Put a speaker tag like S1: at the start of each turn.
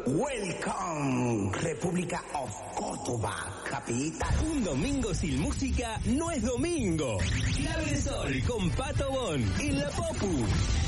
S1: Welcome, República of Córdoba, capital.
S2: Un domingo sin música no es domingo. Clave de Sol con Pato Bon en la Popu.